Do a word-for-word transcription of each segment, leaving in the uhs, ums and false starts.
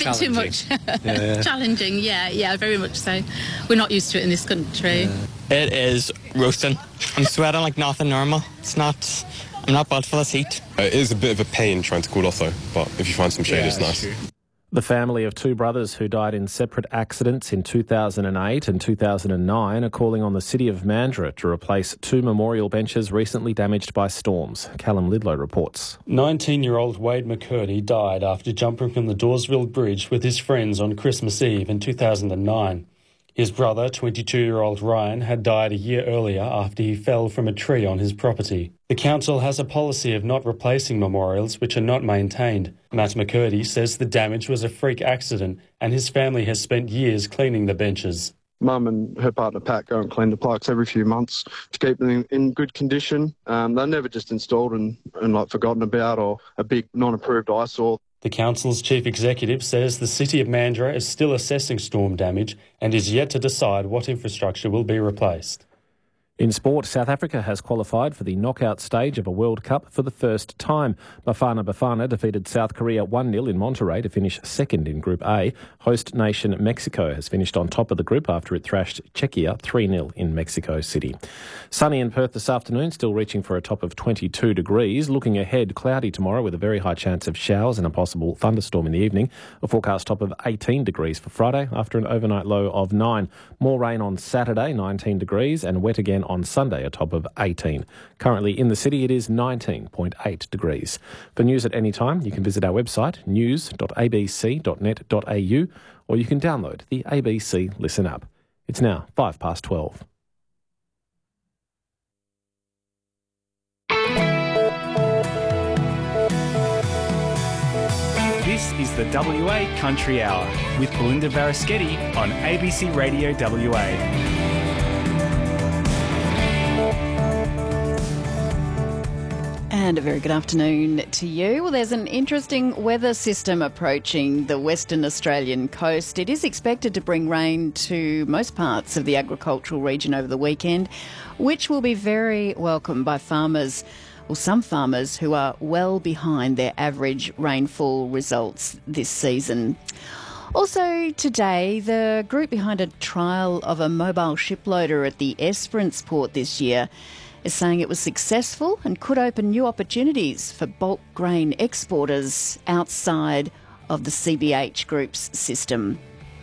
bit too much. Yeah. Challenging, yeah, yeah, very much so. We're not used to it in this country. Yeah. It is roasting. I'm sweating like nothing normal. It's not... I'm not built for this heat. It is a bit of a pain trying to cool off though, but if you find some shade, yeah, it's nice. True. The family of two brothers who died in separate accidents in two thousand eight and two thousand nine are calling on the City of Mandurah to replace two memorial benches recently damaged by storms. Callum Lidlow reports. nineteen-year-old Wade McCurdy died after jumping from the Dawesville Bridge with his friends on Christmas Eve in two thousand nine. His brother, twenty-two-year-old Ryan, had died a year earlier after he fell from a tree on his property. The council has a policy of not replacing memorials which are not maintained. Matt McCurdy says the damage was a freak accident and his family has spent years cleaning the benches. Mum and her partner Pat go and clean the plaques every few months to keep them in, in good condition. Um, they're never just installed and, and like forgotten about or a big non-approved eyesore. The council's chief executive says the City of Mandurah is still assessing storm damage and is yet to decide what infrastructure will be replaced. In sport, South Africa has qualified for the knockout stage of a World Cup for the first time. Bafana Bafana defeated South Korea one nil in Monterrey to finish second in Group A. Host nation Mexico has finished on top of the group after it thrashed Czechia three nil in Mexico City. Sunny in Perth this afternoon, still reaching for a top of twenty-two degrees. Looking ahead, cloudy tomorrow with a very high chance of showers and a possible thunderstorm in the evening. A forecast top of eighteen degrees for Friday after an overnight low of nine. More rain on Saturday, nineteen degrees, and wet again on Sunday, a top of eighteen. Currently in the city, it is nineteen point eight degrees. For news at any time, you can visit our website, news dot a b c dot net dot a u, or you can download the A B C Listen app. It's now five past twelve. This is the W A Country Hour with Belinda Varaschetti on A B C Radio W A. And a very good afternoon to you. Well, there's an interesting weather system approaching the Western Australian coast. It is expected to bring rain to most parts of the agricultural region over the weekend, which will be very welcome by farmers, or some farmers who are well behind their average rainfall results this season. Also today, the group behind a trial of a mobile shiploader at the Esperance port this year is saying it was successful and could open new opportunities for bulk grain exporters outside of the C B H Group's system.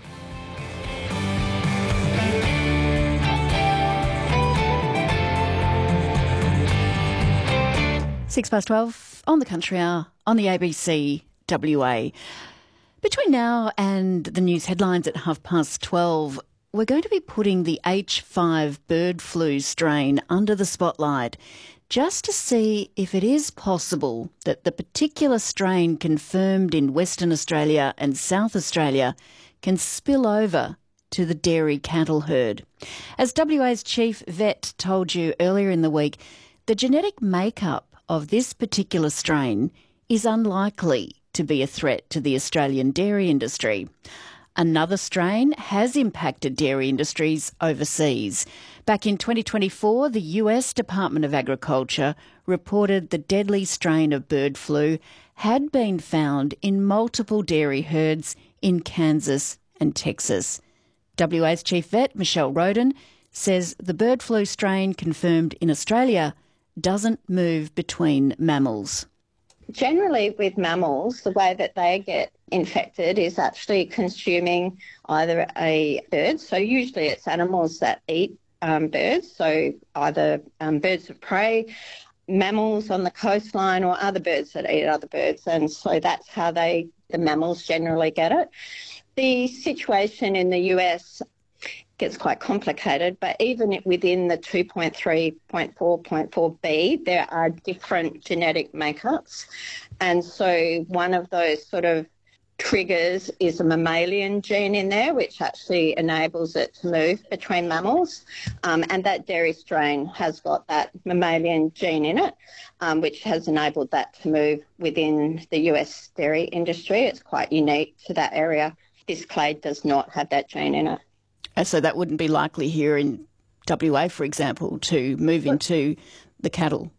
Six past twelve on the Country Hour on the A B C W A. Between now and the news headlines at half past twelve, we're going to be putting the H five bird flu strain under the spotlight just to see if it is possible that the particular strain confirmed in Western Australia and South Australia can spill over to the dairy cattle herd. As W A's chief vet told you earlier in the week, the genetic makeup of this particular strain is unlikely to be a threat to the Australian dairy industry. Another strain has impacted dairy industries overseas. Back in twenty twenty-four, the U S Department of Agriculture reported the deadly strain of bird flu had been found in multiple dairy herds in Kansas and Texas. W A's chief vet, Michelle Roden, says the bird flu strain confirmed in Australia doesn't move between mammals. Generally with mammals, the way that they get infected is actually consuming either a bird, so usually it's animals that eat um, birds, so either um, birds of prey, mammals on the coastline, or other birds that eat other birds, and so that's how they, the mammals generally get it. The situation in the U S gets quite complicated, but even within the two point three point four point four B, there are different genetic makeups. And so one of those sort of triggers is a mammalian gene in there, which actually enables it to move between mammals. Um, and that dairy strain has got that mammalian gene in it, um, which has enabled that to move within the U S dairy industry. It's quite unique to that area. This clade does not have that gene in it. And so that wouldn't be likely here in W A, for example, to move into the cattle?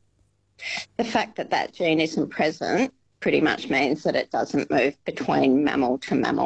The fact that that gene isn't present pretty much means that it doesn't move between mammal to mammal.